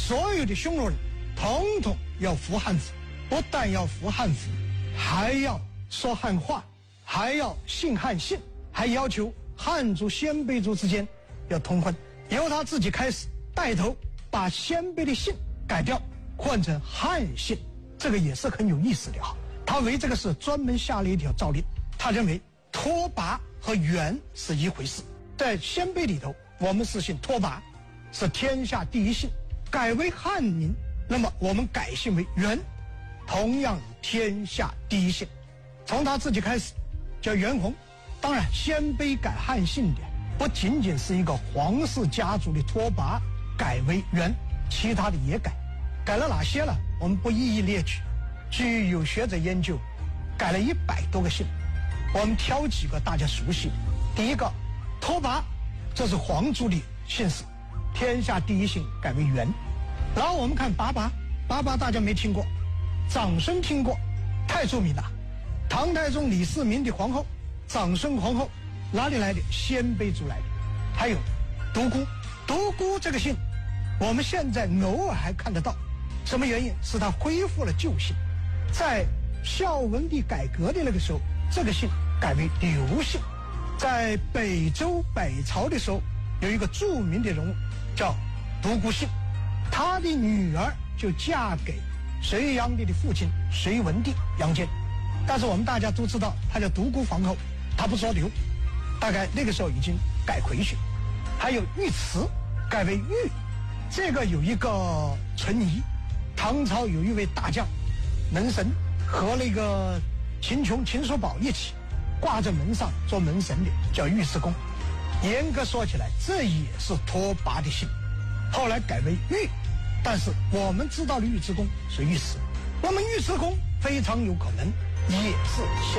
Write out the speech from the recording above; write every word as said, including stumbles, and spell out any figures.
所有的匈奴人统统要服汉服，不但要服汉服，还要说汉话，还要信汉姓，还要求汉族鲜卑族之间要通婚，由他自己开始带头把鲜卑的姓改掉，换成汉姓，这个也是很有意思的哈。他为这个事专门下了一条诏令，他认为拓跋和元是一回事，在鲜卑里头，我们是姓拓跋，是天下第一姓，改为汉名，那么我们改姓为元，同样天下第一姓。从他自己开始叫元宏。当然鲜卑改汉姓的不仅仅是一个皇室家族的拓跋改为元，其他的也改。改了哪些呢？我们不一一列举，据有学者研究，改了一百多个姓。我们挑几个大家熟悉的。第一个拓跋，这是皇族的姓氏，天下第一姓改为元。然后我们看拔拔，拔拔大家没听过，长孙听过，太著名了。唐太宗李世民的皇后长孙皇后哪里来的？鲜卑族来的。还有独孤，独孤这个姓我们现在偶尔还看得到，什么原因？是他恢复了旧姓。在孝文帝改革的那个时候，这个姓改为刘姓。在北周北朝的时候，有一个著名的人物叫独孤信，他的女儿就嫁给隋炀帝的父亲隋文帝杨坚，但是我们大家都知道他叫独孤皇后，他不说刘，大概那个时候已经改回去。还有尉迟改为豫，这个有一个存疑。唐朝有一位大将门神和那个秦琼秦叔宝一起挂在门上做门神的，叫尉迟恭。严格说起来，这也是拓跋的姓，后来改为豫，但是我们知道的尉迟恭是尉迟，那么尉迟恭非常有可能也是